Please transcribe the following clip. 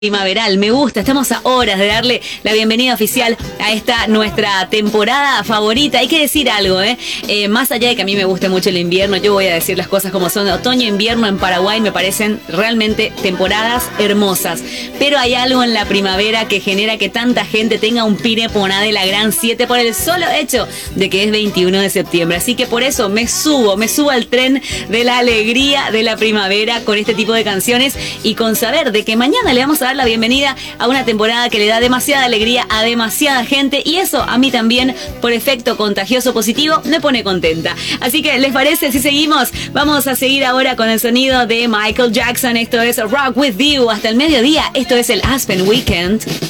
Primaveral, me gusta, estamos a horas de darle la bienvenida oficial a esta nuestra temporada favorita. Hay que decir algo, más allá de que a mí me guste mucho el invierno, yo voy a decir las cosas como son. Otoño e invierno en Paraguay me parecen realmente temporadas hermosas, pero hay algo en la primavera que genera que tanta gente tenga un pireponá de la Gran 7 por el solo hecho de que es 21 de septiembre. Así que por eso me subo al tren de la alegría de la primavera con este tipo de canciones y con saber de que mañana le vamos a dar la bienvenida a una temporada que le da demasiada alegría a demasiada gente, y eso a mí también, por efecto contagioso positivo, me pone contenta. Así que, ¿les parece si seguimos? Vamos a seguir ahora con el sonido de Michael Jackson. Esto es Rock With You hasta el mediodía. Esto es el Aspen Weekend.